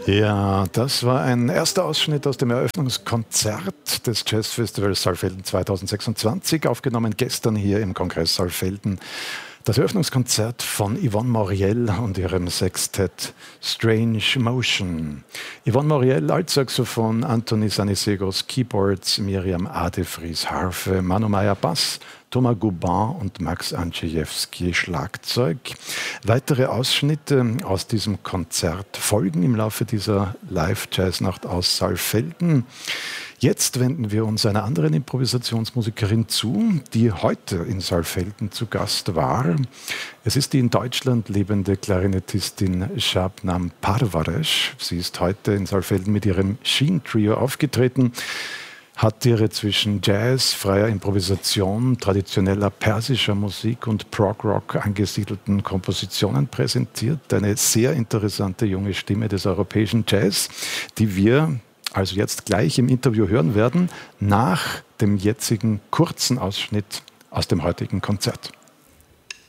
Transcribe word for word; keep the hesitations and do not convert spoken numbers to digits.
Ja, das war ein erster Ausschnitt aus dem Eröffnungskonzert des Jazzfestivals Saalfelden zweitausendsechsundzwanzig, aufgenommen gestern hier im Kongress Saalfelden. Das Eröffnungskonzert von Yvonne Moriel und ihrem Sextett Strange Motion. Yvonne Moriel, Altsaxophon, Anthony Sanisegos, Keyboards, Miriam Adefries, Harfe, Manu Meyer, Bass, Thomas Goubin und Max Andrzejewski, Schlagzeug. Weitere Ausschnitte aus diesem Konzert folgen im Laufe dieser Live-Jazz-Nacht aus Saalfelden. Jetzt wenden wir uns einer anderen Improvisationsmusikerin zu, die heute in Saalfelden zu Gast war. Es ist die in Deutschland lebende Klarinettistin Shabnam Parvaresh. Sie ist heute in Saalfelden mit ihrem Sheen Trio aufgetreten, hat ihre zwischen Jazz, freier Improvisation, traditioneller persischer Musik und Prog-Rock angesiedelten Kompositionen präsentiert. Eine sehr interessante junge Stimme des europäischen Jazz, die wir also jetzt gleich im Interview hören werden, nach dem jetzigen kurzen Ausschnitt aus dem heutigen Konzert.